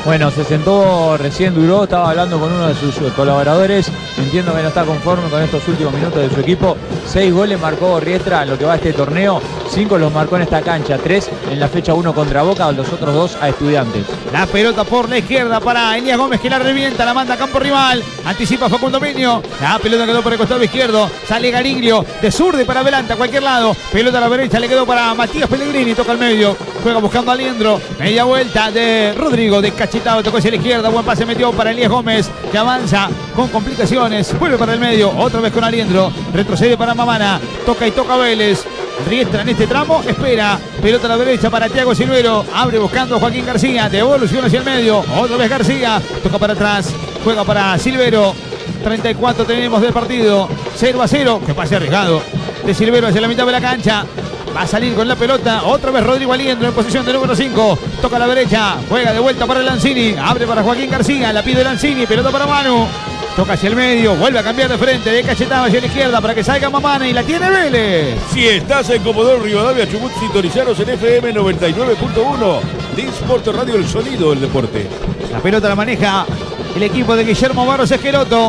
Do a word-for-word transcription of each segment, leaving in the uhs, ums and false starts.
Bueno, se sentó recién Duró, estaba hablando con uno de sus colaboradores. Entiendo que no está conforme con estos últimos minutos de su equipo. Seis goles marcó Riestra en lo que va este torneo. Cinco los marcó en esta cancha. Tres en la fecha uno contra Boca, los otros dos a Estudiantes. La pelota por la izquierda para Elías Gómez, que la revienta, la manda a campo rival. Anticipa Facundo Miño. La pelota quedó por el costado izquierdo. Sale Gariglio de zurda para adelante a cualquier lado. Pelota a la derecha, le quedó para Matías Pellegrini. Toca al medio. Juega buscando a Liendro. Media vuelta de Rodrigo de Cachetado. Tocó hacia la izquierda. Buen pase metió para Elías Gómez, que avanza con complicaciones. Vuelve para el medio. Otra vez con Aliendro. Retrocede para Mamana. Toca y toca Vélez. Riestra en este tramo, espera, pelota a la derecha para Thiago Silvero, abre buscando a Joaquín García, devolución hacia el medio, otra vez García, toca para atrás, juega para Silvero, treinta y cuatro tenemos del partido, cero a cero, que pase arriesgado de Silvero hacia la mitad de la cancha, va a salir con la pelota, otra vez Rodrigo Aliendro en posición de número cinco, toca a la derecha, juega de vuelta para Lanzini, abre para Joaquín García, la pide Lanzini, pelota para Manu. Toca hacia el medio, vuelve a cambiar de frente, de Cachetado hacia la izquierda para que salga Mamana y la tiene Vélez. Si estás en Comodoro Rivadavia, Chubut, sintonizaros en F M noventa y nueve punto uno. Disport Radio, el sonido del deporte. La pelota la maneja el equipo de Guillermo Barros Esqueloto,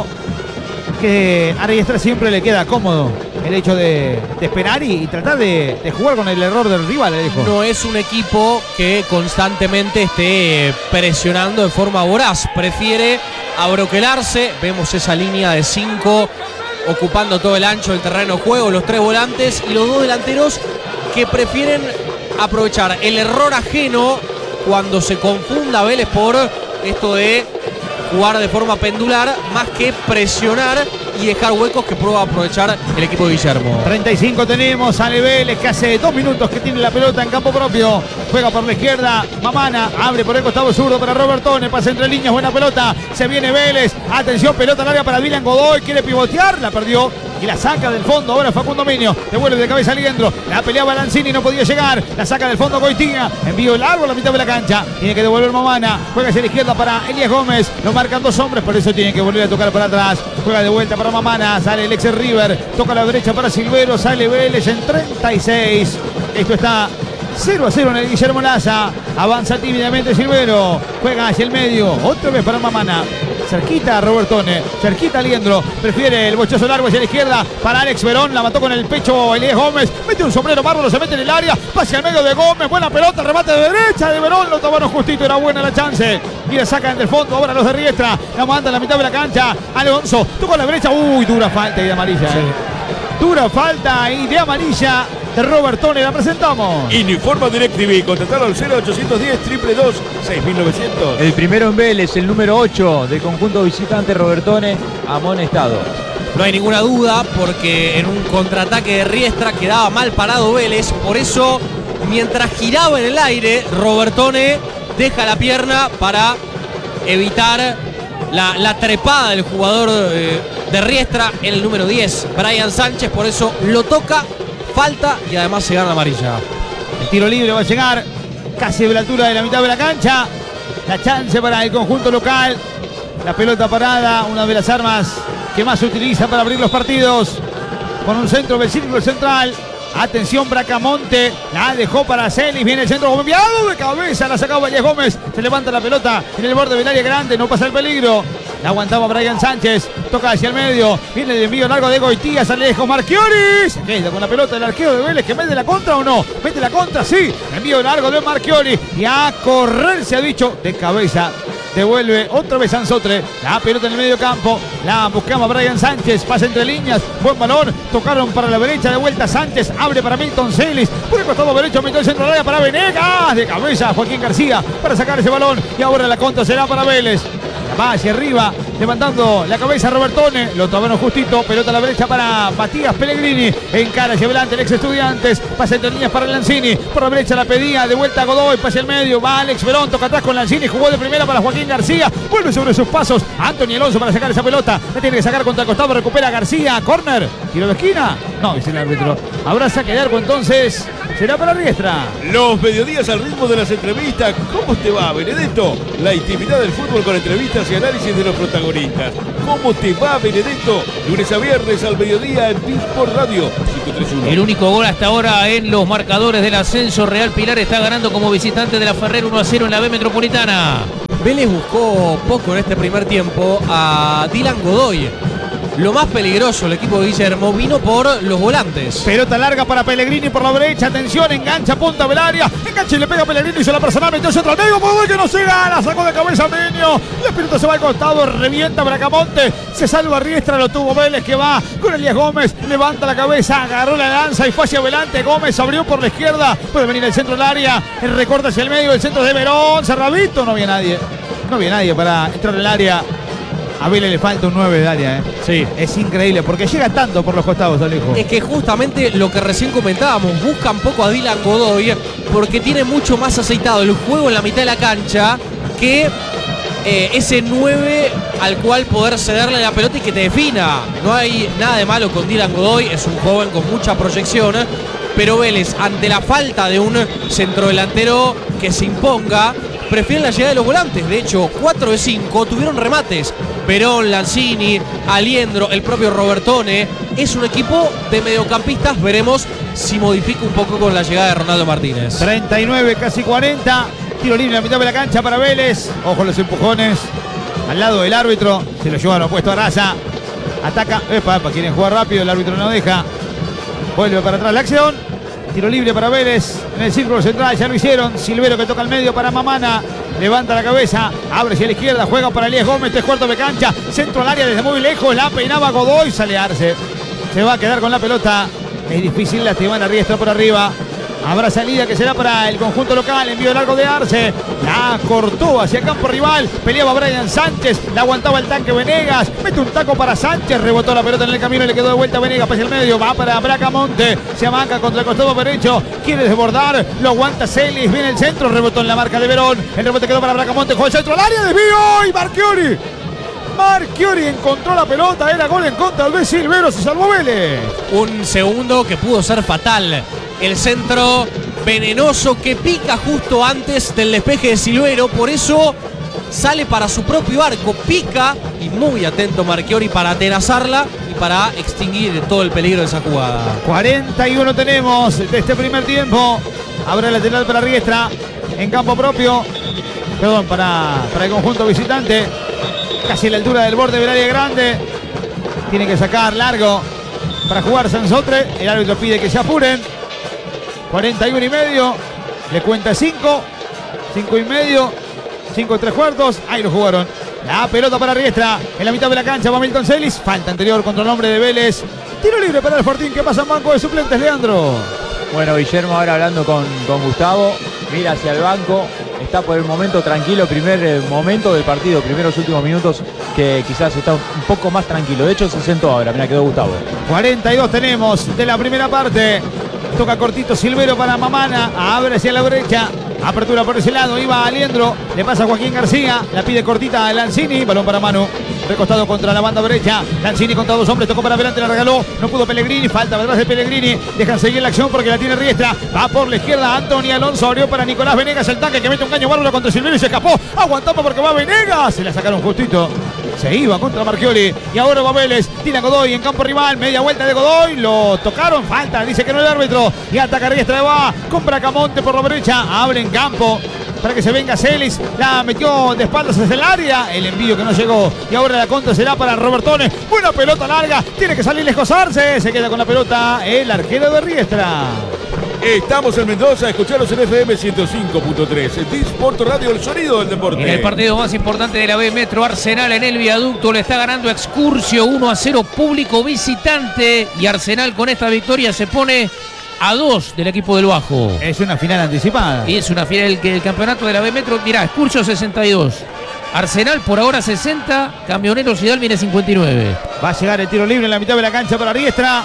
que a Riestra siempre le queda cómodo el hecho de, de esperar y, y tratar de, de jugar con el error del rival, le dijo. No es un equipo que constantemente esté presionando de forma voraz, prefiere abroquelarse. Vemos esa línea de cinco ocupando todo el ancho del terreno de juego, los tres volantes y los dos delanteros que prefieren aprovechar el error ajeno cuando se confunda Vélez por esto de jugar de forma pendular, más que presionar y dejar huecos que prueba aprovechar el equipo de Guillermo. treinta y cinco tenemos, sale Vélez, que hace dos minutos que tiene la pelota en campo propio. Juega por la izquierda, Mamana, abre por el costado zurdo para Robertone, pasa entre líneas, buena pelota, se viene Vélez, atención, pelota larga para Dylan Godoy, quiere pivotear, la perdió y la saca del fondo, ahora Facundo Miño, devuelve de cabeza a Liendro, la peleaba Lanzini, no podía llegar, la saca del fondo Goitia, envío largo a la mitad de la cancha, tiene que devolver Mamana, juega hacia la izquierda para Elías Gómez, lo marcan dos hombres, por eso tiene que volver a tocar para atrás, juega de vuelta para Mamana, sale el ex River, toca a la derecha para Silvero, sale Vélez en treinta y seis, esto está cero a cero en el Guillermo Laza, avanza tímidamente Silvero, juega hacia el medio, otra vez para Mamana, cerquita a Robertone, cerquita a Liendro, prefiere el bochazo largo hacia la izquierda para Alex Verón, la mató con el pecho Elías Gómez, mete un sombrero bárbaro, se mete en el área, pase al medio de Gómez, buena pelota, remate de derecha de Verón, lo tomaron justito, era buena la chance, y la sacan del fondo, ahora los de Riestra, la mandan a la mitad de la cancha, Alonso, tocó a la derecha, uy, dura falta y de amarilla, sí. eh. dura falta y de amarilla de Robertone, la presentamos. Uniforma DirecTV, contratalo al cero ochocientos diez, dos dos dos, seis mil novecientos. El primero en Vélez, el número ocho del conjunto visitante, Robertone, amonestado. No hay ninguna duda porque en un contraataque de Riestra quedaba mal parado Vélez, por eso mientras giraba en el aire, Robertone deja la pierna para evitar la, la trepada del jugador eh, de Riestra, el número diez, Brian Sánchez, por eso lo toca, falta y además se gana amarilla. El tiro libre va a llegar casi a la altura de la mitad de la cancha. La chance para el conjunto local. La pelota parada, una de las armas que más se utiliza para abrir los partidos. Con un centro del círculo central. Atención, Bracamonte, la dejó para Celis, viene el centro enviado de cabeza, la sacaba Elías Gómez, se levanta la pelota en el borde del área grande, no pasa el peligro. La aguantaba Brian Sánchez, toca hacia el medio, viene el envío largo de Goitia, sale lejos Marchiori, se queda con la pelota el arquero de Vélez, que mete la contra o no, mete la contra, sí, envío largo de Marchiori y a correr se ha dicho de cabeza. Devuelve otra vez Sansotre, la pelota en el medio campo, la buscaba Brian Sánchez, pasa entre líneas, buen balón, tocaron para la derecha, de vuelta Sánchez, abre para Milton Celis, por el costado derecho, metió el centro del área para Venegas, de cabeza Joaquín García para sacar ese balón y ahora la contra será para Vélez. Va hacia arriba, levantando la cabeza Robertone, lo tomaron justito, pelota a la derecha para Matías Pellegrini, encara hacia adelante el ex Estudiantes, pasa entre líneas para Lanzini, por la derecha la pedía, de vuelta a Godoy, pasa al medio, va Alex Verón, toca atrás con Lanzini, jugó de primera para Joaquín García, vuelve sobre sus pasos, Anthony Alonso para sacar esa pelota, la tiene que sacar contra el costado, recupera García, córner, tiro de esquina, no, dice el árbitro, habrá saque de arco entonces, será para Riestra. Los mediodías al ritmo de las entrevistas, ¿cómo te va, Benedetto? La intimidad del fútbol con entrevistas y análisis de los protagonistas. ¿Cómo te va, Benedetto? Lunes a viernes al mediodía en Disport Radio cinco tres uno. El único gol hasta ahora en los marcadores del ascenso. Real Pilar está ganando como visitante de la Ferrer uno a cero en la B Metropolitana. Vélez buscó poco en este primer tiempo a Dylan Godoy. Lo más peligroso el equipo de Guillermo vino por los volantes. Pelota larga para Pellegrini por la derecha. Atención, engancha, punta del área. Engancha y le pega a Pellegrini. Hizo la personal, metió centro al medio. Godoy que no se gana. Sacó de cabeza Meño. La pelota se va al costado. Revienta Bracamonte. Se salva Riestra. Lo tuvo Vélez que va con Elías Gómez. Levanta la cabeza. Agarró la lanza y fue hacia adelante. Gómez abrió por la izquierda. Puede venir el centro del área. El recorte hacia el medio. El centro de Verón. Cerradito. No había nadie. No había nadie para entrar en el área. A Vélez le falta un nueve de área, ¿eh? Sí. Es increíble, porque llega tanto por los costados, Alejo. Es que justamente lo que recién comentábamos, buscan poco a Dylan Godoy porque tiene mucho más aceitado el juego en la mitad de la cancha que eh, ese nueve al cual poder cederle la pelota y que te defina. No hay nada de malo con Dylan Godoy, es un joven con mucha proyección, pero Vélez, ante la falta de un centrodelantero que se imponga, prefieren la llegada de los volantes. De hecho, cuatro de cinco tuvieron remates. Perón, Lanzini, Aliendro, el propio Robertone. Es un equipo de mediocampistas. Veremos si modifica un poco con la llegada de Ronaldo Martínez. treinta y nueve, casi cuarenta. Tiro libre en la mitad de la cancha para Vélez. Ojo los empujones. Al lado del árbitro. Se lo llevan opuesto a Raza. Ataca. Epa, epa, quieren jugar rápido. El árbitro no deja. Vuelve para atrás la acción. Tiro libre para Vélez. En el círculo central ya lo hicieron. Silvero que toca al medio para Mamana. Levanta la cabeza. Abre hacia la izquierda. Juega para Elías Gómez. Tres cuartos de cancha. Centro al área desde muy lejos. La peinaba Godoy. Sale Arce. Se va a quedar con la pelota. Es difícil lastimar a Riestra por arriba. Habrá salida que será para el conjunto local. Envío largo de Arce. La cortó hacia campo rival. Peleaba Brian Sánchez. La aguantaba el tanque Venegas. Mete un taco para Sánchez. Rebotó la pelota en el camino y le quedó de vuelta Venegas. Pasa el medio. Va para Bracamonte. Se amaca contra el costado derecho. Quiere desbordar. Lo aguanta Celis. Viene el centro. Rebotó en la marca de Verón. El rebote quedó para Bracamonte. Juega el centro al área. Desvío. Y Marchiori. Marchiori encontró la pelota. Era gol en contra. Tal vez Silvero se salvó Vélez. Un segundo que pudo ser fatal. El centro venenoso que pica justo antes del despeje de Silvero. Por eso sale para su propio arco. Pica y muy atento Marchiori para atenazarla y para extinguir todo el peligro de esa jugada. cuarenta y uno tenemos de este primer tiempo. Habrá lateral para Riestra en campo propio. Perdón, para, para el conjunto visitante. Casi a la altura del borde del área grande. Tiene que sacar largo para jugar Sansotre. El árbitro pide que se apuren. cuarenta y uno y medio. Le cuenta cinco. cinco y medio. cinco y tres cuartos. Ahí lo jugaron. La pelota para Riestra. En la mitad de la cancha va Milton Celis. Falta anterior contra el hombre de Vélez. Tiro libre para el Fortín. ¿Qué pasa en banco de suplentes, Leandro? Bueno, Guillermo ahora hablando con, con Gustavo. Mira hacia el banco. Está por el momento tranquilo. Primer eh, momento del partido. Primeros últimos minutos que quizás está un poco más tranquilo. De hecho se sentó ahora. Mira, quedó Gustavo. cuarenta y dos tenemos de la primera parte. Toca cortito Silvero para Mamana. Abre hacia la brecha. Apertura por ese lado. Iba Aliendro. Le pasa a Joaquín García. La pide cortita a Lanzini. Balón para Manu. Recostado contra la banda derecha. Lanzini contra dos hombres. Tocó para adelante. La regaló. No pudo Pellegrini. Falta detrás de Pellegrini. Dejan seguir la acción porque la tiene Riestra. Va por la izquierda. Antonio Alonso abrió para Nicolás Venegas. El tanque que mete un caño bárbaro contra Silvero y se escapó. Aguantamos porque va Venegas. Se la sacaron justito. Se iba contra Marchiori. Y ahora va Vélez. Tira Godoy en campo rival. Media vuelta de Godoy. Lo tocaron. Falta. Dice que no el árbitro. Y ataca Riestra. Va con Bracamonte por la derecha. Abre en campo para que se venga Celis. La metió de espaldas hacia el área. El envío que no llegó. Y ahora la contra será para Robertone. Buena pelota larga. Tiene que salir lejos Arce. Se queda con la pelota el arquero de Riestra. Estamos en Mendoza, escucharos en F M ciento cinco punto tres. Disport Radio, el sonido del deporte. En el partido más importante de la B Metro, Arsenal en el viaducto le está ganando a Excursio uno a cero, público visitante. Y Arsenal con esta victoria se pone a dos del equipo del Bajo. Es una final anticipada. Y es una final que el campeonato de la B Metro. Mirá, Excursio sesenta y dos. Arsenal por ahora sesenta. Camioneros y Dalmine cincuenta y nueve. Va a llegar el tiro libre en la mitad de la cancha para Riestra.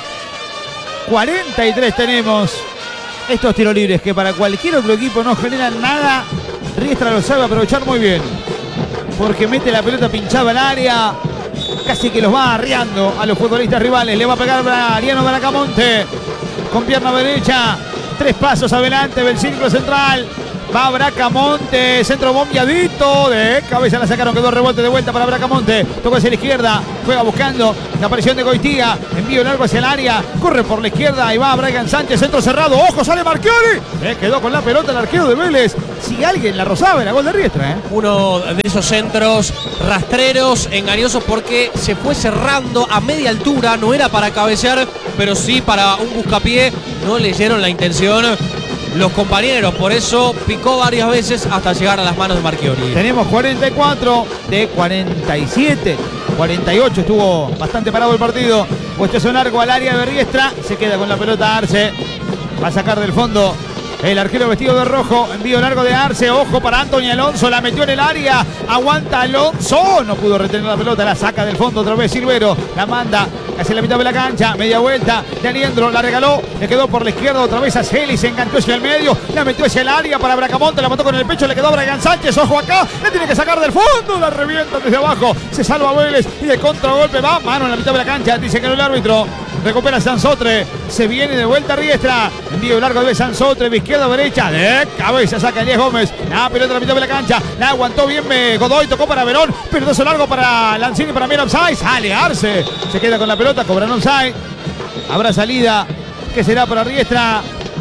cuarenta y tres tenemos. Estos tiros libres que para cualquier otro equipo no generan nada, Riestra lo sabe aprovechar muy bien. Porque mete la pelota pinchada al área. Casi que los va arriando a los futbolistas rivales. Le va a pegar a Ariano Bracamonte. Con pierna derecha. Tres pasos adelante del círculo central. Va Bracamonte, centro bombeadito. De cabeza la sacaron, quedó rebote de vuelta para Bracamonte. Toca hacia la izquierda, juega buscando la aparición de Goitía. Envío largo hacia el área, corre por la izquierda y va Brian Sánchez, centro cerrado. Ojo, sale Marchiori. Eh, quedó con la pelota el arquero de Vélez. Si alguien la rozaba, era gol de Riestra. ¿eh? Uno de esos centros rastreros, engañosos, porque se fue cerrando a media altura. No era para cabecear, pero sí para un buscapié. No leyeron la intención los compañeros, por eso picó varias veces hasta llegar a las manos de Marchiori. Tenemos cuarenta y cuatro de cuarenta y siete. cuarenta y ocho, estuvo bastante parado el partido. Puesto largo al área de Riestra. Se queda con la pelota Arce. Va a sacar del fondo el arquero vestido de rojo. Envío largo de Arce. Ojo para Anthony Alonso. La metió en el área. Aguanta Alonso. No pudo retener la pelota. La saca del fondo otra vez Silvero. La manda hacia la mitad de la cancha. Media vuelta de Aliendro. La regaló. Le quedó por la izquierda otra vez a Celi. Se enganchó hacia el medio. La metió hacia el área para Bracamonte. La mató con el pecho. Le quedó a Brian Sánchez. Ojo acá. La tiene que sacar del fondo. La revienta desde abajo. Se salva Vélez. Y de contragolpe va. Mano en la mitad de la cancha. Dice que no el árbitro. Recupera Sansotre. Se viene de vuelta Riestra. Envío largo de Sansotre. De izquierda a derecha. De cabeza saca Elías Gómez. La pelota en la mitad de la cancha. La aguantó bien Godoy. Tocó para Verón. Pelotazo largo para Lanzini. Para Mira offside. Sale Arce. Se queda con la pelota. Cobran offside. Habrá salida. Que será para Riestra.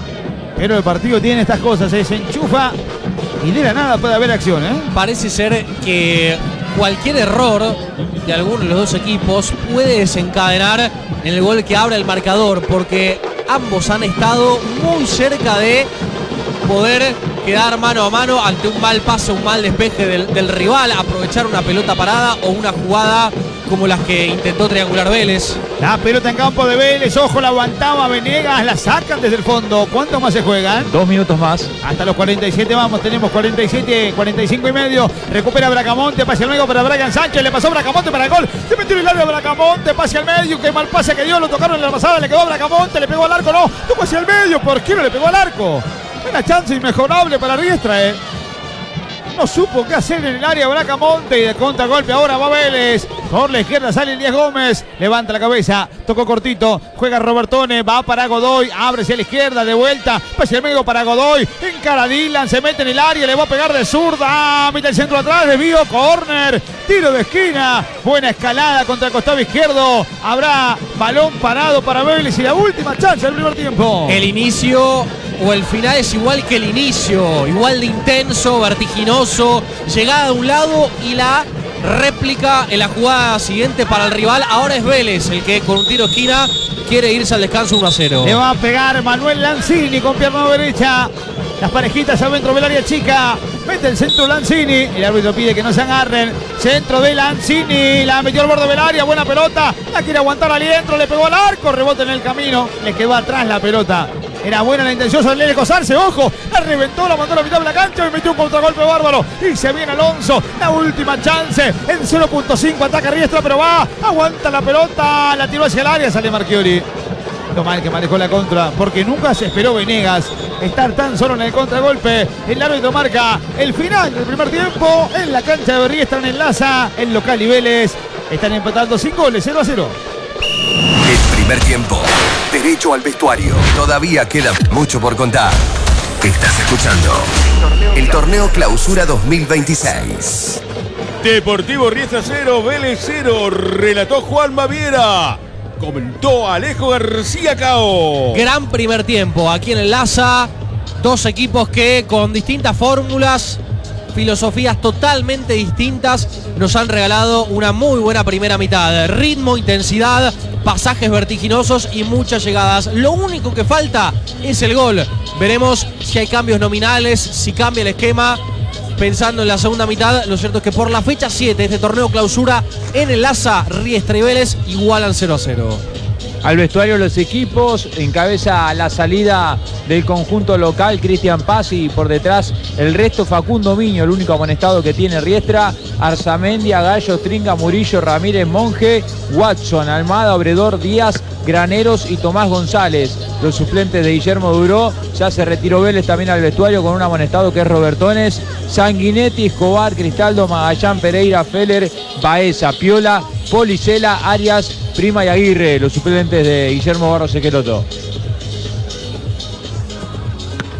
Pero el partido tiene estas cosas. ¿eh? Se enchufa. Y de la nada puede haber acción. ¿eh? Parece ser que cualquier error de alguno de los dos equipos puede desencadenar en el gol que abre el marcador, porque ambos han estado muy cerca de poder quedar mano a mano ante un mal pase, un mal despeje del, del rival, aprovechar una pelota parada o una jugada como las que intentó triangular Vélez. La pelota en campo de Vélez, ojo, la aguantaba Venegas, la sacan desde el fondo. ¿Cuánto más se juegan? Dos minutos más. Hasta los cuarenta y siete vamos, tenemos cuarenta y siete, cuarenta y cinco y medio. Recupera Bracamonte, pase al medio para Brian Sánchez, le pasó Bracamonte para el gol. Se metió en el área Bracamonte, pase al medio, qué mal pase que dio, lo tocaron en la pasada, le quedó a Bracamonte, le pegó al arco, no, tocó hacia el medio, ¿por qué no le pegó al arco? Una chance inmejorable para Riestra, eh. No supo qué hacer en el área Bracamonte y de contragolpe ahora va Vélez. Por la izquierda sale Elías Gómez. Levanta la cabeza, tocó cortito. Juega Robertone, va para Godoy. Abre hacia la izquierda, de vuelta. Pase el medio para Godoy. Encara Dylan, se mete en el área, le va a pegar de zurda. Mete el centro atrás, desvío, córner. Tiro de esquina. Buena escalada contra el costado izquierdo. Habrá balón parado para Vélez y la última chance del primer tiempo. El inicio o el final es igual que el inicio, igual de intenso, vertiginoso, llegada de un lado y la réplica en la jugada siguiente para el rival. Ahora es Vélez el que con un tiro de esquina quiere irse al descanso uno a cero. Le va a pegar Manuel Lanzini con pierna derecha. Las parejitas adentro del área chica. Mete el centro Lanzini. El árbitro pide que no se agarren. Centro de Lanzini. La metió al borde del área. Buena pelota. La quiere aguantar Aliendro. Le pegó al arco. Rebote en el camino. Le quedó atrás la pelota. Era buena la intención de Cosarse, ojo, la reventó, la mandó a la mitad de la cancha y metió un contragolpe bárbaro. Y se viene Alonso, la última chance, en cero punto cinco ataca Riestra, pero va, aguanta la pelota, la tiró hacia el área, sale Marchiori. Lo mal que manejó la contra, porque nunca se esperó Venegas estar tan solo en el contragolpe. El árbitro marca el final del primer tiempo en la cancha de Riestra en Enlaza, el local y Vélez están empatando sin goles, cero a cero. El primer tiempo, derecho al vestuario. Todavía queda mucho por contar. Estás escuchando el Torneo Clausura dos mil veintiséis. Deportivo Riestra cero, Vélez cero. Relató Juan Maviera. Comentó Alejo García Cao. Gran primer tiempo aquí en el Laza. Dos equipos que con distintas fórmulas, filosofías totalmente distintas, nos han regalado una muy buena primera mitad. Ritmo, intensidad, pasajes vertiginosos y muchas llegadas. Lo único que falta es el gol. Veremos si hay cambios nominales, si cambia el esquema. Pensando en la segunda mitad, lo cierto es que por la fecha siete de este torneo clausura en el Laza, Riestra y Vélez igualan cero a cero. Al vestuario los equipos, encabeza la salida del conjunto local Cristian Paz y por detrás el resto Facundo Miño, el único amonestado que tiene Riestra, Arzamendia, Gallo, Tringa, Murillo, Ramírez, Monje, Watson, Almada, Obredor, Díaz, Graneros y Tomás González. Los suplentes de Guillermo Duró, ya se retiró Vélez también al vestuario con un amonestado que es Robertones, Sanguinetti, Escobar, Cristaldo, Magallán, Pereira, Feller, Baeza, Piola, Policela, Arias, Prima y Aguirre, los suplentes de Guillermo Barros Equeloto.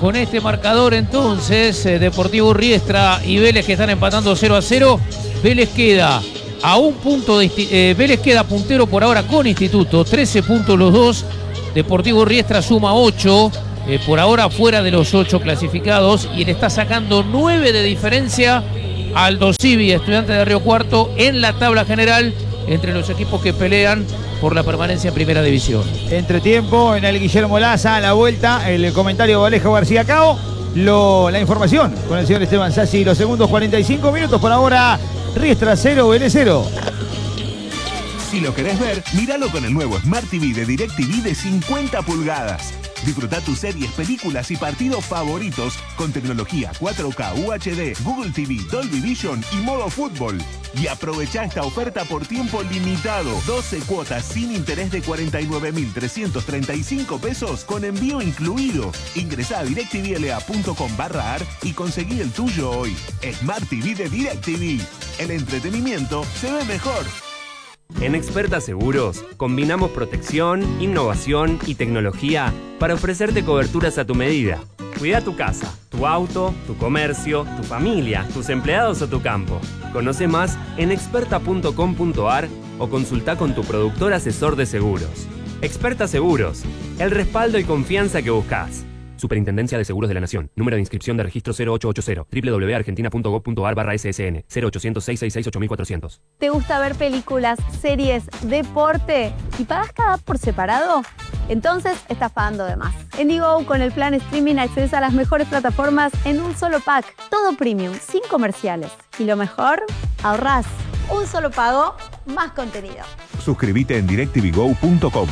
con este marcador entonces, eh, Deportivo Riestra y Vélez que están empatando cero a cero. Vélez queda a un punto de eh, Vélez queda puntero por ahora con Instituto, trece puntos los dos. Deportivo Riestra suma ocho, eh, por ahora fuera de los ocho clasificados, y le está sacando nueve de diferencia Aldo Civi, Estudiantes de Río Cuarto, en la tabla general entre los equipos que pelean por la permanencia en Primera División. Entretiempo en el Guillermo Laza, a la vuelta, el comentario de Alejo García Cao, lo, la información con el señor Esteban Sassi, los segundos cuarenta y cinco minutos por ahora, Riestra cero, Vélez cero. Si lo querés ver, míralo con el nuevo Smart T V de DirecTV de cincuenta pulgadas. Disfruta tus series, películas y partidos favoritos con tecnología cuatro K, U H D, Google T V, Dolby Vision y modo fútbol. Y aprovecha esta oferta por tiempo limitado. doce cuotas sin interés de cuarenta y nueve mil trescientos treinta y cinco pesos con envío incluido. Ingresá a directvla.com barra ar y conseguí el tuyo hoy. Smart T V de DirecTV. El entretenimiento se ve mejor. En Experta Seguros, combinamos protección, innovación y tecnología para ofrecerte coberturas a tu medida. Cuida tu casa, tu auto, tu comercio, tu familia, tus empleados o tu campo. Conoce más en experta punto com punto ar o consulta con tu productor asesor de seguros. Experta Seguros, el respaldo y confianza que buscas. Superintendencia de Seguros de la Nación. Número de inscripción de registro cero ocho ocho cero. doble u doble u doble u punto argentina punto gob punto ar barra ese ese ene. cero ochocientos, seiscientos sesenta y seis, ocho mil cuatrocientos. ¿Te gusta ver películas, series, deporte y pagas cada app por separado? Entonces estás pagando de más. En Digo, con el plan streaming accedes a las mejores plataformas en un solo pack. Todo premium, sin comerciales. Y lo mejor, ahorrás. Un solo pago, más contenido. Suscríbete en directv go punto com.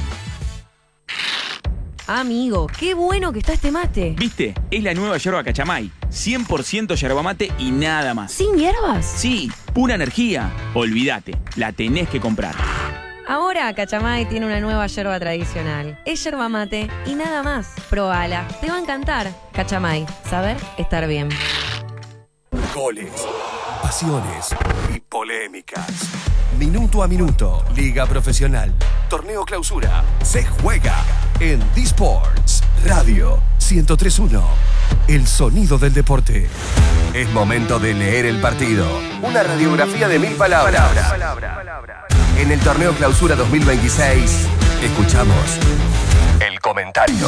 Amigo, qué bueno que está este mate. ¿Viste? Es la nueva yerba Cachamay. cien por ciento yerba mate y nada más. ¿Sin hierbas? Sí, pura energía. Olvídate, la tenés que comprar. Ahora Cachamay tiene una nueva yerba tradicional. Es yerba mate y nada más. Probala, te va a encantar. Cachamay, saber estar bien. Goles, pasiones y polémicas. Minuto a minuto, Liga Profesional, Torneo Clausura, se juega en D-Sports Radio ciento tres punto uno. El sonido del deporte. Es momento de leer el partido. Una radiografía de mil palabras. En el Torneo Clausura dos mil veintiséis, escuchamos el comentario.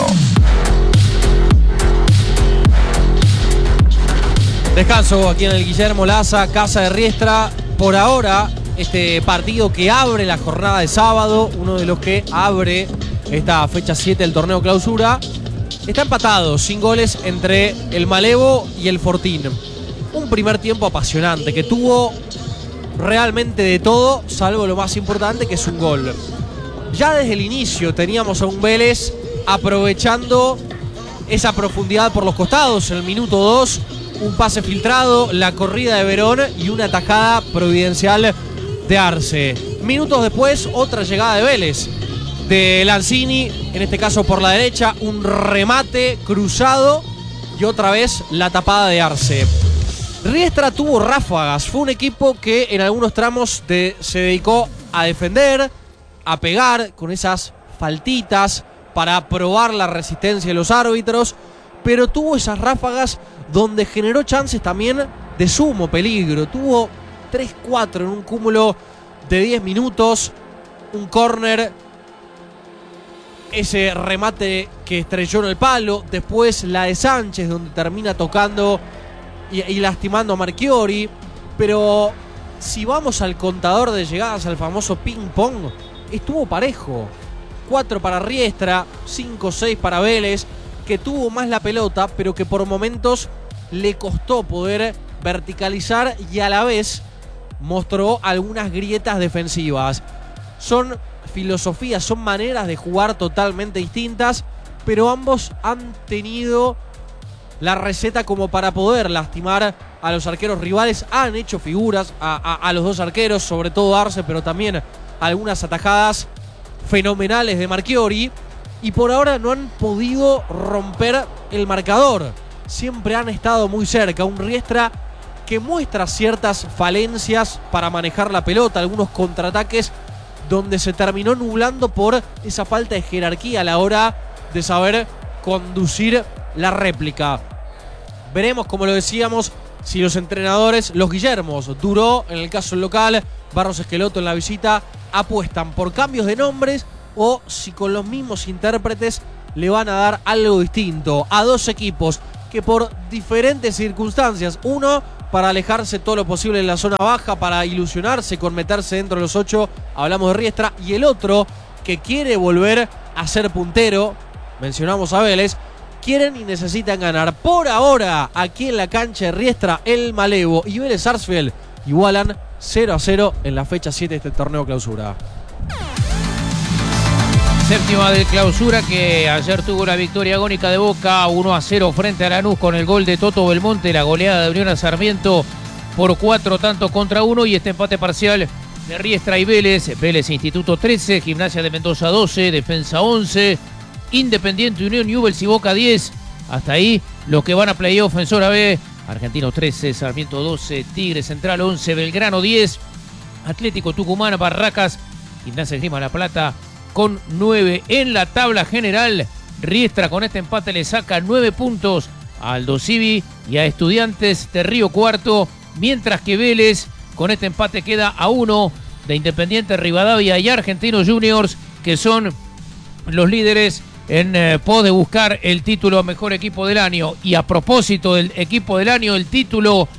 Descanso aquí en el Guillermo Laza, Casa de Riestra. Por ahora, este partido que abre la jornada de sábado, uno de los que abre esta fecha siete del Torneo Clausura, está empatado, sin goles entre el Malevo y el Fortín. Un primer tiempo apasionante que tuvo realmente de todo, salvo lo más importante, que es un gol. Ya desde el inicio teníamos a un Vélez aprovechando esa profundidad por los costados. En el minuto dos, un pase filtrado, la corrida de Verón y una tajada providencial de Arce. Minutos después, otra llegada de Vélez, de Lanzini, en este caso por la derecha, un remate cruzado y otra vez la tapada de Arce. Riestra tuvo ráfagas, fue un equipo que en algunos tramos de, se dedicó a defender, a pegar con esas faltitas para probar la resistencia de los árbitros, pero tuvo esas ráfagas donde generó chances también de sumo peligro. Tuvo tres cuatro en un cúmulo de diez minutos, un córner, ese remate que estrelló en el palo, después la de Sánchez donde termina tocando y, y lastimando a Marchiori. Pero si vamos al contador de llegadas, al famoso ping pong, estuvo parejo. cuatro para Riestra, cinco seis para Vélez, que tuvo más la pelota, pero que por momentos le costó poder verticalizar y a la vez mostró algunas grietas defensivas. Son filosofías, son maneras de jugar totalmente distintas, pero ambos han tenido la receta como para poder lastimar a los arqueros rivales. Han hecho figuras a, a, a los dos arqueros, sobre todo Arce, pero también algunas atajadas fenomenales de Marchiori, y por ahora no han podido romper el marcador. Siempre han estado muy cerca. Un Riestra que muestra ciertas falencias para manejar la pelota, algunos contraataques donde se terminó nublando por esa falta de jerarquía a la hora de saber conducir la réplica. Veremos, como lo decíamos, si los entrenadores, los Guillermos, Duró en el caso local, Barros Esqueloto en la visita, apuestan por cambios de nombres o si con los mismos intérpretes le van a dar algo distinto a dos equipos que por diferentes circunstancias, uno para alejarse todo lo posible en la zona baja, para ilusionarse con meterse dentro de los ocho, hablamos de Riestra, y el otro que quiere volver a ser puntero, mencionamos a Vélez, quieren y necesitan ganar. Por ahora, aquí en la cancha de Riestra, el Malevo y Vélez Sarsfield igualan cero a cero en la fecha siete de este torneo clausura. Séptima de clausura, que ayer tuvo la victoria agónica de Boca uno a cero frente a Lanús con el gol de Toto Belmonte, la goleada de Unión a Sarmiento por cuatro tantos contra uno, y este empate parcial de Riestra y Vélez. Vélez Instituto trece, Gimnasia de Mendoza doce, Defensa once, Independiente, Unión, Newell's y Boca diez. Hasta ahí los que van a playoff en zona B: Argentino trece, Sarmiento doce, Tigre Central once, Belgrano diez, Atlético Tucumán, Barracas, Gimnasia Esgrima La Plata con nueve. En la tabla general, Riestra con este empate le saca nueve puntos a Aldo Civi y a Estudiantes de Río Cuarto, mientras que Vélez con este empate queda a uno de Independiente Rivadavia y Argentinos Juniors, que son los líderes en eh, pos de buscar el título a mejor equipo del año. Y a propósito del equipo del año, el título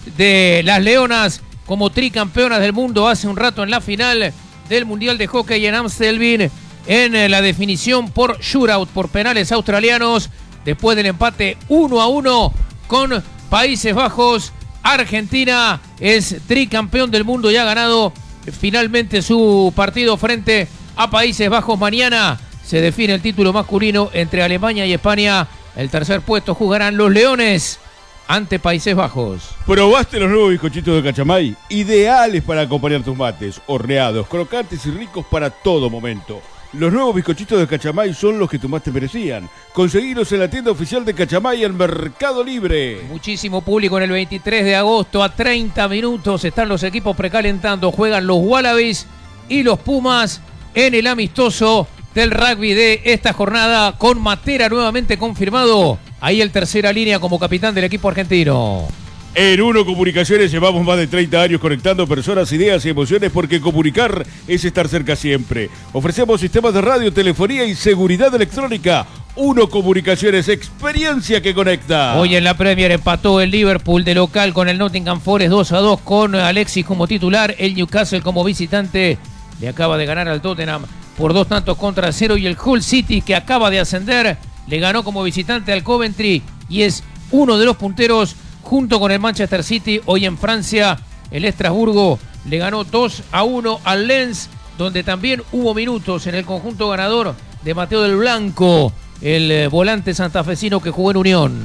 de las Leonas como tricampeonas del mundo hace un rato en la final del Mundial de Hockey en Amstelveen, en eh, la definición por shootout, por penales australianos, después del empate uno a uno con Países Bajos. Argentina es tricampeón del mundo y ha ganado finalmente su partido frente a Países Bajos. Mañana se define el título masculino entre Alemania y España. El tercer puesto jugarán los Leones ante Países Bajos. ¿Probaste los nuevos bizcochitos de Cachamay? Ideales para acompañar tus mates, horneados, crocantes y ricos para todo momento. Los nuevos bizcochitos de Cachamay son los que tu mates merecían. Conseguilos en la tienda oficial de Cachamay en Mercado Libre. Muchísimo público en el veintitrés de agosto. A treinta minutos están los equipos precalentando. Juegan los Wallabies y los Pumas en el amistoso del rugby de esta jornada, con Matera nuevamente confirmado. Ahí el tercera línea como capitán del equipo argentino. En Uno Comunicaciones llevamos más de treinta años conectando personas, ideas y emociones, porque comunicar es estar cerca siempre. Ofrecemos sistemas de radio, telefonía y seguridad electrónica. Uno Comunicaciones, experiencia que conecta. Hoy en la Premier empató el Liverpool de local con el Nottingham Forest dos a dos, con Alexis como titular. El Newcastle como visitante le acaba de ganar al Tottenham por dos tantos contra cero, y el Hull City, que acaba de ascender, le ganó como visitante al Coventry y es uno de los punteros junto con el Manchester City. Hoy en Francia, el Estrasburgo le ganó dos a uno al Lens, donde también hubo minutos en el conjunto ganador de Mateo del Blanco, el eh, volante santafesino que jugó en Unión.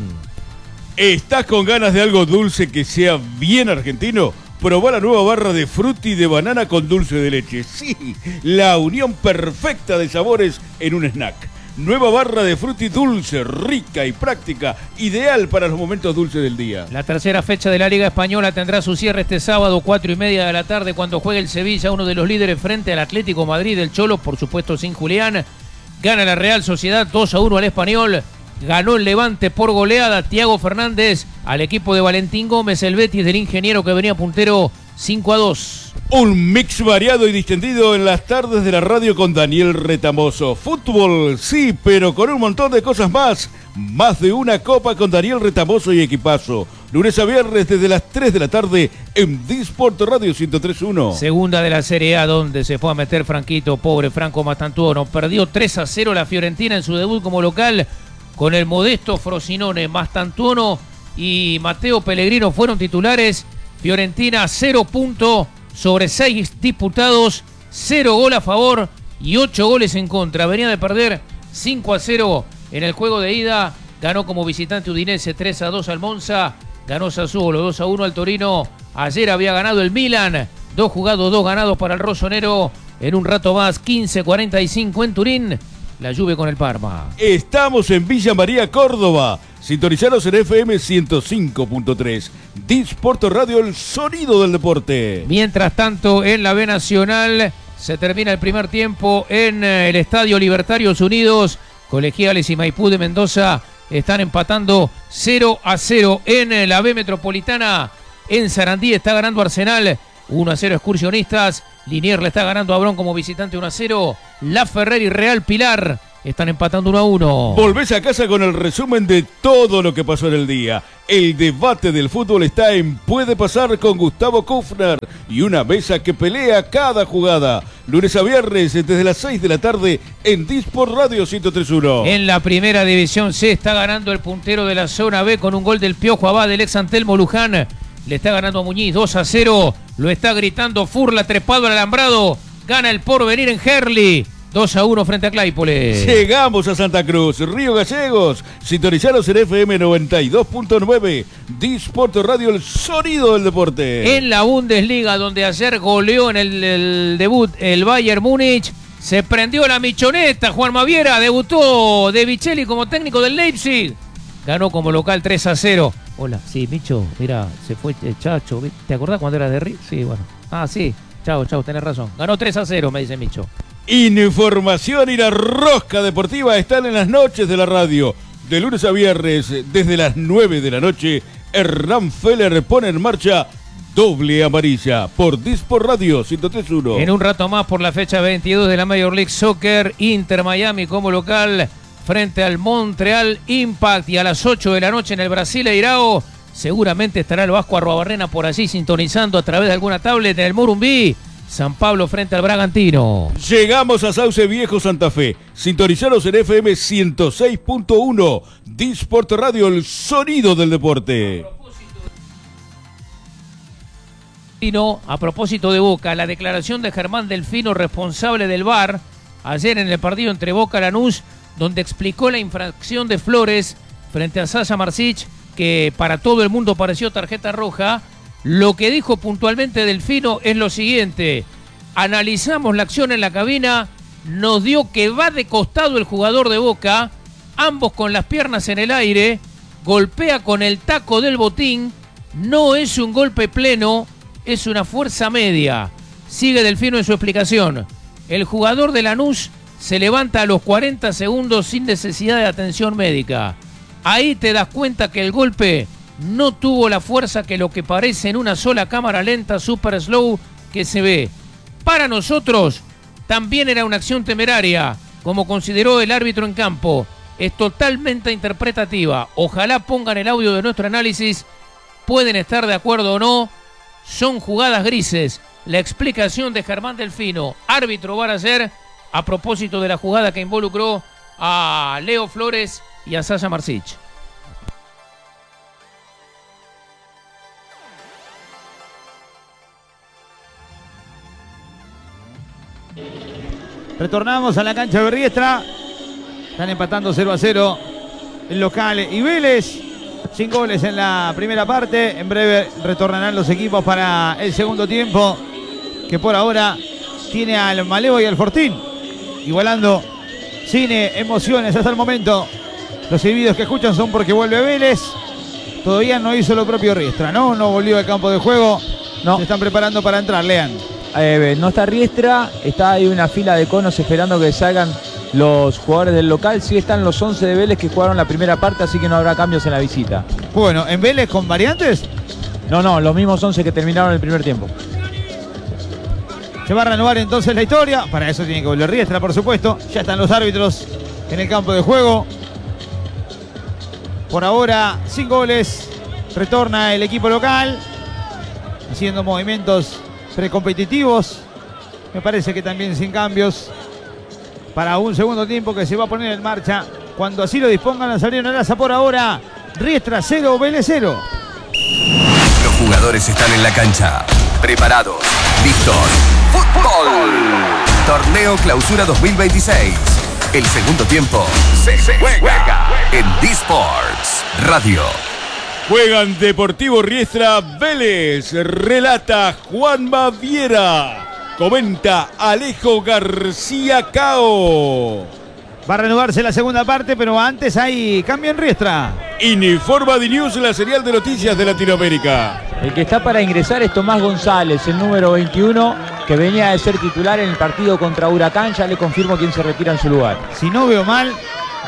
¿Estás con ganas de algo dulce que sea bien argentino? Probá la nueva barra de frutti de banana con dulce de leche. Sí, la unión perfecta de sabores en un snack. Nueva barra de frutti dulce, rica y práctica, ideal para los momentos dulces del día. La tercera fecha de la Liga Española tendrá su cierre este sábado, cuatro y media de la tarde, cuando juegue el Sevilla, uno de los líderes, frente al Atlético Madrid. El Cholo, por supuesto sin Julián. Gana la Real Sociedad dos a uno al Español. Ganó el Levante por goleada. Thiago Fernández al equipo de Valentín Gómez, el Betis del ingeniero que venía puntero, cinco a dos. Un mix variado y distendido en las tardes de la radio con Daniel Retamoso. Fútbol, sí, pero con un montón de cosas más. Más de una copa con Daniel Retamoso y equipazo. Lunes a viernes desde las tres de la tarde en Disport Radio ciento tres punto uno. Segunda de la Serie A, donde se fue a meter Franquito, pobre Franco Mastantuono. Perdió tres a cero la Fiorentina en su debut como local con el modesto Frosinone. Mastantuono y Mateo Pellegrino fueron titulares. Fiorentina cero puntos sobre seis disputados, cero gol a favor y ocho goles en contra. Venía de perder cinco a cero en el juego de ida. Ganó como visitante Udinese tres a dos al Monza. Ganó Sassuolo dos a uno al Torino. Ayer había ganado el Milan. Dos jugados, dos ganados para el rosonero. En un rato más, quince cuarenta y cinco en Turín. La Juve con el Parma. Estamos en Villa María, Córdoba. Sintonizaros en F M ciento cinco punto tres. Disport Radio, el sonido del deporte. Mientras tanto, en la B Nacional se termina el primer tiempo en el Estadio Libertarios Unidos. Colegiales y Maipú de Mendoza están empatando cero a cero en la B Metropolitana. En Sarandí está ganando Arsenal uno a cero Excursionistas. Liniers le está ganando a Bron como visitante uno a cero. La Ferrer y Real Pilar están empatando uno a uno. Volvés a casa con el resumen de todo lo que pasó en el día. El debate del fútbol está en Puede Pasar con Gustavo Kufner y una mesa que pelea cada jugada. Lunes a viernes desde las seis de la tarde en Disport Radio ciento tres punto uno. En la primera división C está ganando el puntero de la zona B con un gol del Piojo Abad del ex Antelmo Luján. Le está ganando a Muñiz dos a cero. Lo está gritando Furla trepado al alambrado. Gana el Porvenir en Herli. dos a uno frente a Claypole. Llegamos a Santa Cruz, Río Gallegos. Sintonizaros en F M noventa y dos punto nueve. Disport Radio, el sonido del deporte. En la Bundesliga, donde ayer goleó en el, el debut el Bayern Múnich, se prendió la michoneta. Juan Maviera debutó De Vicelli como técnico del Leipzig. Ganó como local tres a cero. Hola, sí, Micho, mira, se fue el Chacho. ¿Te acordás cuando era de Río? Sí, bueno. Ah, sí, chao, chao, tenés razón. Ganó tres a cero, me dice Micho. Información y la rosca deportiva están en las noches de la radio. De lunes a viernes, desde las nueve de la noche, Hernán Feller pone en marcha Doble Amarilla por Disport Radio ciento tres punto uno. En un rato más por la fecha veintidós de la Major League Soccer, Inter Miami como local frente al Montreal Impact, y a las ocho de la noche en el Brasileirao seguramente estará el Vasco Arruabarrena por allí sintonizando a través de alguna tablet en el Morumbí. San Pablo frente al Bragantino. Llegamos a Sauce Viejo, Santa Fe. Sintonizaros en F M ciento seis punto uno. Disport Radio, el sonido del deporte. A propósito de Boca, la declaración de Germán Delfino, responsable del V A R, ayer en el partido entre Boca y Lanús, donde explicó la infracción de Flores frente a Sasha Marsic, que para todo el mundo pareció tarjeta roja. Lo que dijo puntualmente Delfino es lo siguiente: analizamos la acción en la cabina, nos dio que va de costado el jugador de Boca, ambos con las piernas en el aire, golpea con el taco del botín, no es un golpe pleno, es una fuerza media. Sigue Delfino en su explicación. El jugador de Lanús se levanta a los cuarenta segundos sin necesidad de atención médica. Ahí te das cuenta que el golpe no tuvo la fuerza que lo que parece en una sola cámara lenta, super slow, que se ve. Para nosotros, también era una acción temeraria, como consideró el árbitro en campo. Es totalmente interpretativa. Ojalá pongan el audio de nuestro análisis. Pueden estar de acuerdo o no. Son jugadas grises. La explicación de Germán Delfino, árbitro va a hacer a propósito de la jugada que involucró a Leo Flores y a Sasha Marsic. Retornamos a la cancha de Berriestra. Están empatando cero a cero el local y Vélez. Sin goles en la primera parte. En breve retornarán los equipos para el segundo tiempo, que por ahora tiene al Malevo y al Fortín igualando cine, emociones hasta el momento. Los silbidos que escuchan son porque vuelve Vélez. Todavía no hizo lo propio Riestra, ¿no? No volvió al campo de juego. No. Se están preparando para entrar, Lean. Eh, no está Riestra, está ahí una fila de conos esperando que salgan los jugadores del local. Sí están los once de Vélez que jugaron la primera parte, así que no habrá cambios en la visita. Bueno, ¿en Vélez con variantes? No, no, los mismos once que terminaron el primer tiempo. Se va a renovar entonces la historia. Para eso tiene que volver Riestra, por supuesto. Ya están los árbitros en el campo de juego. Por ahora, sin goles. Retorna el equipo local, haciendo movimientos precompetitivos. Me parece que también sin cambios. Para un segundo tiempo que se va a poner en marcha cuando así lo dispongan. A salir en Alaza por ahora. Riestra cero, Vélez cero. Los jugadores están en la cancha. Preparados. Listos. ¡Fútbol! Torneo Clausura dos mil veintiséis. El segundo tiempo se, se juega en Disports Radio. Juegan Deportivo Riestra Vélez. Relata Juan Maviera. Comenta Alejo García Cao. Va a renovarse la segunda parte, pero antes hay cambio en Riestra. Informa D News, la serial de noticias de Latinoamérica. El que está para ingresar es Tomás González, el número veintiuno, que venía de ser titular en el partido contra Huracán. Ya le confirmo quién se retira en su lugar. Si no veo mal,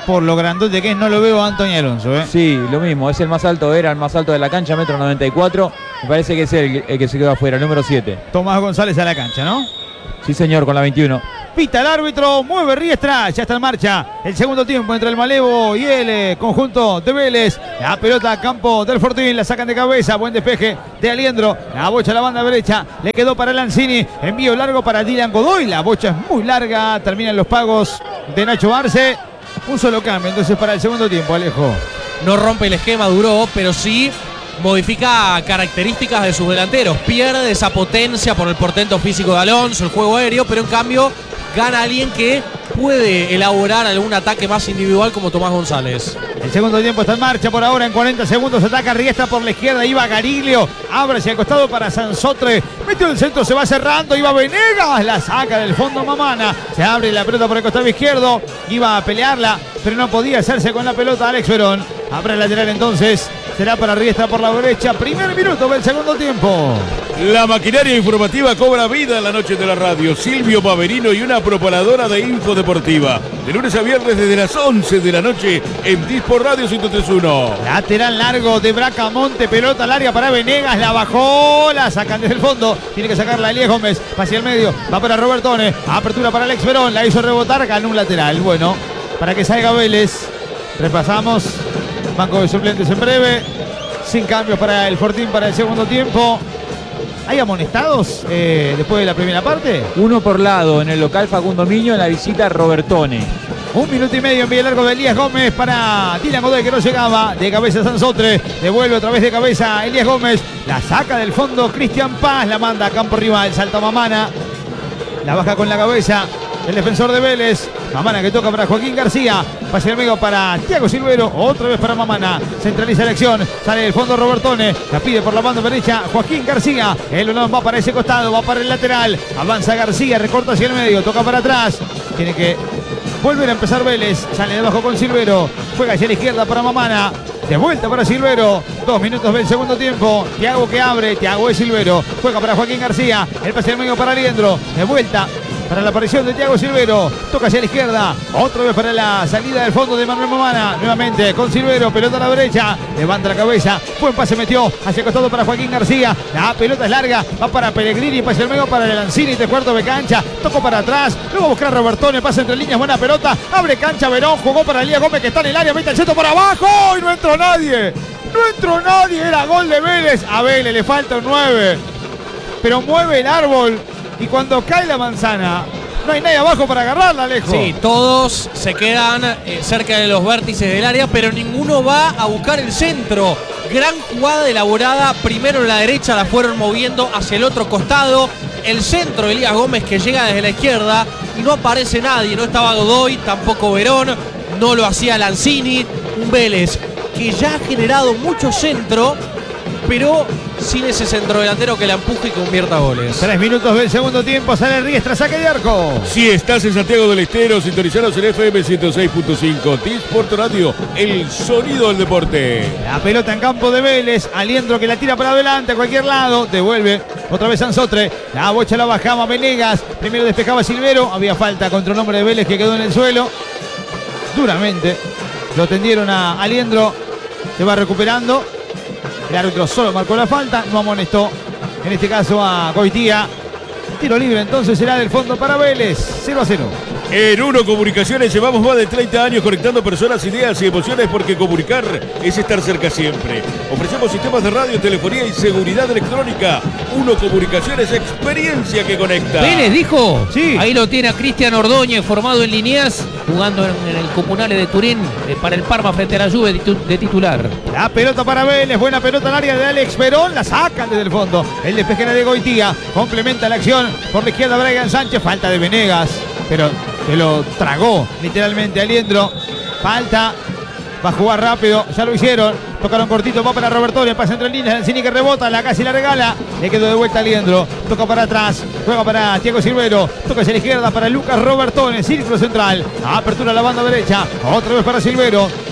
por lo grandote que es, no lo veo a Antonio Alonso. ¿eh? Sí, lo mismo, es el más alto, era el más alto de la cancha, metro noventa y cuatro. Me parece que es el, el que se quedó afuera, el número siete. Tomás González a la cancha, ¿no? Sí, señor, con la veintiuno. Pita el árbitro, mueve Riestra, ya está en marcha el segundo tiempo entre el Malevo y el eh, conjunto de Vélez. La pelota a campo del Fortín, la sacan de cabeza, buen despeje de Aliendro. La bocha a la banda derecha, le quedó para Lanzini, envío largo para Dylan Godoy. La bocha es muy larga, terminan los pagos de Nacho Arce. Un solo cambio entonces para el segundo tiempo, Alejo. No rompe el esquema, duró, pero sí modifica características de sus delanteros. Pierde esa potencia por el portento físico de Alonso, el juego aéreo, pero en cambio gana alguien que puede elaborar algún ataque más individual como Tomás González. El segundo tiempo está en marcha por ahora. En cuarenta segundos ataca Riestra por la izquierda. Iba Gariglio. Abre hacia el costado para Sansotre. Metió el centro, se va cerrando. Iba Venegas. La saca del fondo Mamana. Se abre la pelota por el costado izquierdo. Iba a pelearla, pero no podía hacerse con la pelota Alex Verón. Abre el lateral entonces. Será para Riestra por la derecha. Primer minuto del segundo tiempo. La maquinaria informativa cobra vida en la noche de la radio. Silvio Paverino y una propaladora de info deportiva. De lunes a viernes desde las once de la noche en Dispor Radio ciento tres punto uno. Lateral largo de Bracamonte. Pelota al área para Venegas. La bajó. La sacan desde el fondo. Tiene que sacarla Elías Gómez. Hacia el medio. Va para Robertone. Apertura para Alex Verón. La hizo rebotar. Ganó un lateral. Bueno, para que salga Vélez. Repasamos. Banco de suplentes en breve. Sin cambios para el Fortín para el segundo tiempo. ¿Hay amonestados eh, después de la primera parte? Uno por lado en el local Facundo Miño, en la visita Robertone. Un minuto y medio en pie largo de Elías Gómez para Dylan Godoy, que no llegaba. De cabeza Sansotre. Devuelve otra vez de cabeza Elías Gómez. La saca del fondo Cristian Paz. La manda a campo rival. Salta Mamana. La baja con la cabeza el defensor de Vélez. Mamana que toca para Joaquín García. Pase el medio para Thiago Silvero. Otra vez para Mamana. Centraliza la acción. Sale del fondo Robertone. La pide por la banda derecha Joaquín García. El balón va para ese costado. Va para el lateral. Avanza García. Recorta hacia el medio. Toca para atrás. Tiene que volver a empezar Vélez. Sale de abajo con Silvero. Juega hacia la izquierda para Mamana. De vuelta para Silvero. Dos minutos del segundo tiempo. Thiago que abre. Thiago es Silvero. Juega para Joaquín García. El pase del medio para Aliendro. De vuelta para la aparición de Thiago Silvero. Toca hacia la izquierda. Otra vez para la salida del fondo de Manuel Mamana. Nuevamente con Silvero. Pelota a la derecha. Levanta la cabeza. Buen pase metió hacia el costado para Joaquín García. La pelota es larga. Va para Pellegrini. Pase el medio para Lanzini. Tres cuartos de cancha. Tocó para atrás. Luego buscar a Robertone. Pasa entre líneas. Buena pelota. Abre cancha Verón. Jugó para Elías Gómez que está en el área. Mete el centro para abajo. Y no entró nadie. No entró nadie. Era gol de Vélez. A Vélez le falta un nueve. Pero mueve el árbol. Y cuando cae la manzana, no hay nadie abajo para agarrarla, Alejo. Sí, todos se quedan eh, cerca de los vértices del área, pero ninguno va a buscar el centro. Gran jugada elaborada. Primero en la derecha, la fueron moviendo hacia el otro costado. El centro de Elías Gómez que llega desde la izquierda y no aparece nadie. No estaba Godoy, tampoco Verón. No lo hacía Lanzini. Un Vélez que ya ha generado mucho centro, pero sin ese centro delantero que la empuje y convierta goles. Tres minutos del segundo tiempo, sale Riestra, saque de arco. Si estás en Santiago del Estero, sintonizanos en F M ciento seis punto cinco. Disport Radio, el sonido del deporte. La pelota en campo de Vélez. Aliendro que la tira para adelante a cualquier lado. Devuelve otra vez Sansotre. La bocha la bajaba Venegas. Primero despejaba Silvero. Había falta contra un hombre de Vélez que quedó en el suelo. Duramente lo tendieron a Aliendro. Se va recuperando. El árbitro solo marcó la falta, no amonestó en este caso a Goitía. Tiro libre entonces será del fondo para Vélez, cero a cero. En Uno Comunicaciones llevamos más de treinta años conectando personas, ideas y emociones, porque comunicar es estar cerca siempre. Ofrecemos sistemas de radio, telefonía y seguridad electrónica. Uno Comunicaciones, experiencia que conecta. Vélez dijo, sí. Ahí lo tiene a Cristian Ordóñez, formado en Liniers, jugando en, en el Comunale de Turín eh, para el Parma frente a la Juve de, de titular. La pelota para Vélez, buena pelota al área de Alex Verón, la sacan desde el fondo. El despeje era de Goitía, complementa la acción por la izquierda Brian Sánchez, falta de Venegas, pero se lo tragó literalmente Aliendro. Falta, va a jugar rápido, ya lo hicieron. Tocaron cortito, va para Robertone, pasa entre líneas, Lanzini que rebota, la casi la regala. Le quedó de vuelta Aliendro, toca para atrás, juega para Thiago Silvero, toca hacia la izquierda para Lucas Robertone, círculo central, apertura a la banda derecha, otra vez para Silvero,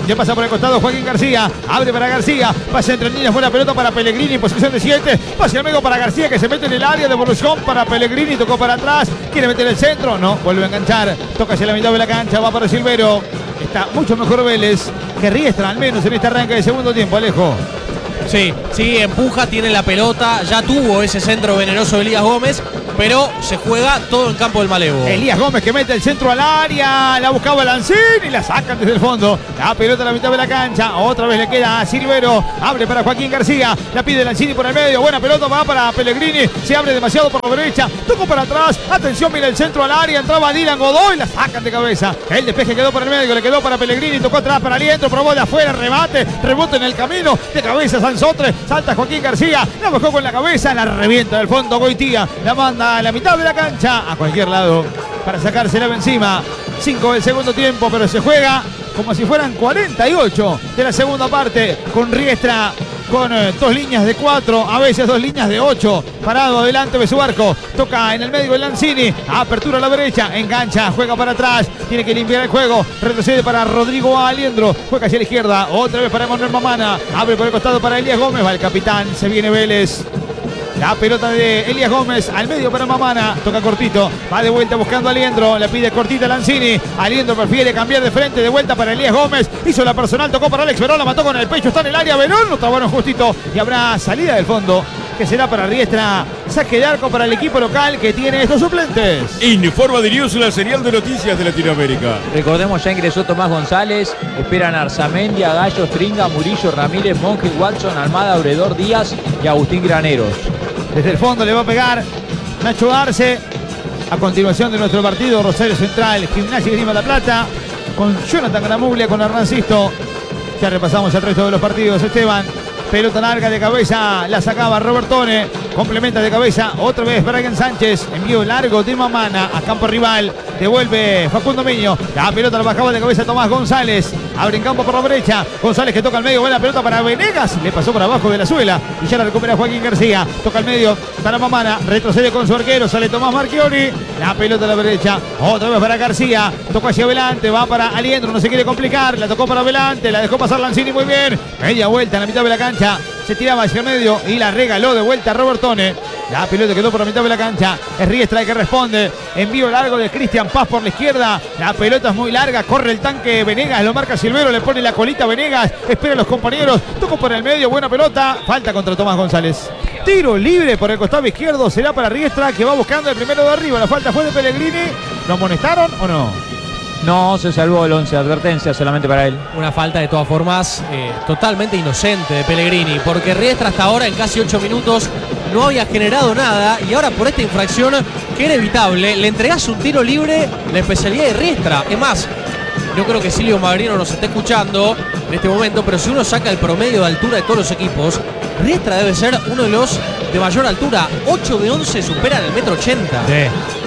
Bracamonte, pasa por el costado Joaquín García, abre para García, pasa entre líneas, buena pelota para Pellegrini, posición de siete, pasa al medio para García que se mete en el área, devolución para Pellegrini, tocó para atrás, quiere meter el centro, no, vuelve a enganchar, toca hacia la mitad de la cancha, va para Silvero, está mucho mejor Vélez que Riestra, al menos en este arranque de segundo tiempo, Alejo. Sí, sí, empuja, tiene la pelota, ya tuvo ese centro venenoso de Elías Gómez, pero se juega todo en campo del Malevo. Elías Gómez que mete el centro al área, la buscaba Lancín y la sacan desde el fondo. La pelota a la mitad de la cancha, otra vez le queda a Silvero, abre para Joaquín García, la pide Lancini por el medio, buena pelota, va para Pellegrini, se abre demasiado por la derecha, tocó para atrás, atención, mira el centro al área, entraba Dylan Godoy, la sacan de cabeza. El despeje quedó por el medio, le quedó para Pellegrini, tocó atrás para Aliento, probó de afuera, remate, rebote en el camino, de cabeza Sansotre, salta Joaquín García, la bajó con la cabeza, la revienta del fondo Goitía, la manda a la mitad de la cancha, a cualquier lado, para sacársela de encima. cinco del segundo tiempo, pero se juega como si fueran cuarenta y ocho de la segunda parte, con Riestra, con eh, dos líneas de cuatro, a veces dos líneas de ocho, parado adelante de su arco, toca en el medio el Lanzini, apertura a la derecha, engancha, juega para atrás, tiene que limpiar el juego, retrocede para Rodrigo Aliendro, juega hacia la izquierda, otra vez para Manuel Mamana, abre por el costado para Elías Gómez, va el capitán, se viene Vélez. La pelota de Elías Gómez al medio para Mamana, toca cortito, va de vuelta buscando a Aliendro, le pide cortita a Lanzini, Aliendro prefiere cambiar de frente, de vuelta para Elías Gómez, hizo la personal, tocó para Alex Verón, la mató con el pecho, está en el área, Verón, lo trabaron justito y habrá salida del fondo, que será para Riestra, saque de arco para el equipo local que tiene estos suplentes. Informa de News, la serial de noticias de Latinoamérica. Recordemos, ya ingresó Tomás González, esperan Arzamendi, Gallo, Stringa, Murillo, Ramírez, Monge, Watson, Almada, Obredor, Díaz y Agustín Graneros. Desde el fondo le va a pegar Nacho Arce. A continuación de nuestro partido, Rosario Central, Gimnasia y Grima La Plata, con Jonathan Gramuglia, con Hernán Sisto. Ya repasamos el resto de los partidos, Esteban. Pelota larga de cabeza, la sacaba Robertone, complementa de cabeza, otra vez Brian Sánchez, envío largo de Mamana a campo rival, devuelve Facundo Miño, la pelota la bajaba de cabeza Tomás González, abre en campo por la derecha, González que toca al medio, buena pelota para Venegas, le pasó por abajo de la suela y ya la recupera Joaquín García, toca al medio para Mamana, retrocede con su arquero, sale Tomás Marchiori, la pelota a la derecha, otra vez para García, toca hacia adelante, va para Aliendro, no se quiere complicar, la tocó para adelante, la dejó pasar Lanzini muy bien, media vuelta en la mitad de la cancha, se tiraba hacia el medio y la regaló de vuelta a Robertone. La pelota quedó por la mitad de la cancha. Es Riestra el que responde. Envío largo de Cristian Paz por la izquierda. La pelota es muy larga. Corre el tanque Venegas. Lo marca Silvero. Le pone la colita Venegas. Espera a los compañeros. Tocó por el medio. Buena pelota. Falta contra Tomás González. Tiro libre por el costado izquierdo. Será para Riestra que va buscando el primero de arriba. La falta fue de Pellegrini. ¿Lo amonestaron o no? No, se salvó el once, advertencia solamente para él. Una falta de todas formas eh, totalmente inocente de Pellegrini, porque Riestra hasta ahora en casi ocho minutos no había generado nada y ahora por esta infracción que era evitable, le entregás un tiro libre, la especialidad de Riestra. Es más, yo creo que Silvio Magrino nos está escuchando en este momento, pero si uno saca el promedio de altura de todos los equipos, Riestra debe ser uno de los de mayor altura. ocho de once superan el metro ochenta. Sí.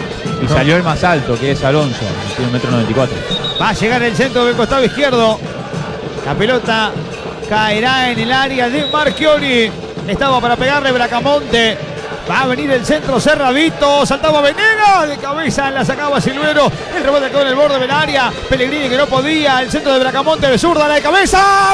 Y salió el más alto, que es Alonso, tiene un metro noventa y cuatro. Va a llegar el centro del costado izquierdo. La pelota caerá en el área de Marchiori. Estaba para pegarle Bracamonte. Va a venir el centro cerradito. Saltaba Venegas de cabeza. La sacaba Silvero. El rebote quedó en el borde del área. Pellegrini que no podía. El centro de Bracamonte de zurda. La de cabeza.